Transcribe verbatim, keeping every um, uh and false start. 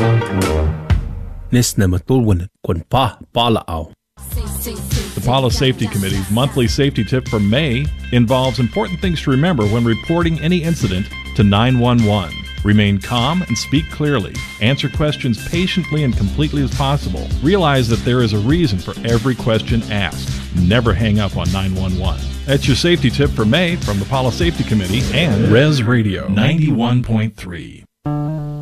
Nesna matulwan kun pa palaaw. The Pala Safety Committee's monthly safety tip for May involves important things to remember when reporting any incident to nine one one. Remain calm and speak clearly. Answer questions patiently and completely as possible. Realize that there is a reason for every question asked. Never hang up on nine one one. That's your safety tip for May from the Pala Safety Committee and Res Radio ninety-one point three.